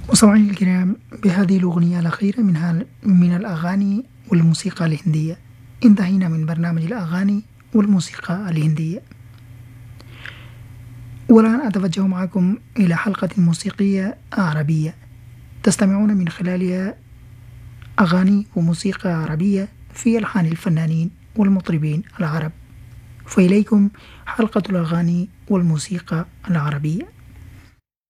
مستمعينا الكرام، بهذه الأغنية الأخيرة من الأغاني والموسيقى الهندية انتهينا من برنامج الأغاني والموسيقى الهندية، والآن أتوجه معكم إلى حلقة موسيقية عربية تستمعون من خلالها أغاني وموسيقى عربية في ألحان الفنانين والمطربين العرب. فإليكم حلقة الأغاني والموسيقى العربية.